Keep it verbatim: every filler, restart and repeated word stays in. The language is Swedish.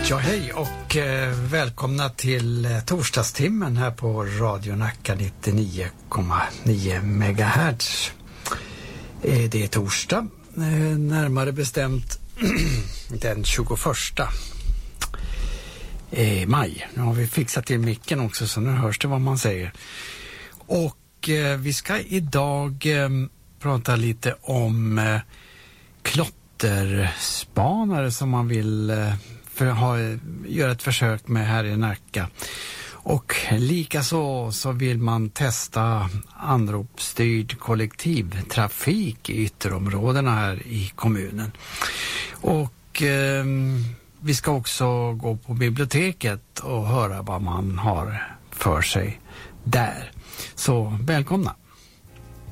Ja, hej och eh, välkomna till eh, torsdagstimmen här på Radio Nacka nittionio komma nio megahertz. Eh, det är torsdag, eh, närmare bestämt den tjugoförsta eh, maj. Nu har vi fixat till micken också så nu hörs det vad man säger. Och eh, vi ska idag eh, prata lite om eh, klotterspanare som man vill eh, för att ha, göra ett försök med här i Nacka. Och likaså så vill man testa anropsstyrd kollektivtrafik i ytterområdena här i kommunen. Och eh, vi ska också gå på biblioteket och höra vad man har för sig där. Så välkomna!